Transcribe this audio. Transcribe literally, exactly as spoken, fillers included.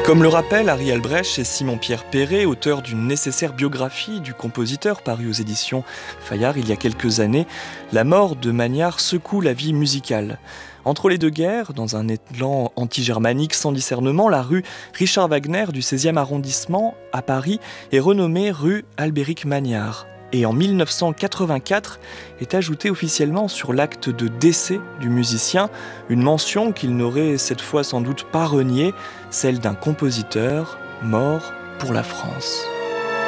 Comme le rappellent Harry Albrecht et Simon-Pierre Perret, auteurs d'une nécessaire biographie du compositeur parue aux éditions Fayard il y a quelques années, la mort de Magnard secoue la vie musicale. Entre les deux guerres, dans un élan anti-germanique sans discernement, la rue Richard Wagner du seizième arrondissement à Paris est renommée rue Albéric Magnard. Et en mille neuf cent quatre-vingt-quatre est ajoutée officiellement sur l'acte de décès du musicien une mention qu'il n'aurait cette fois sans doute pas reniée, celle d'un compositeur mort pour la France.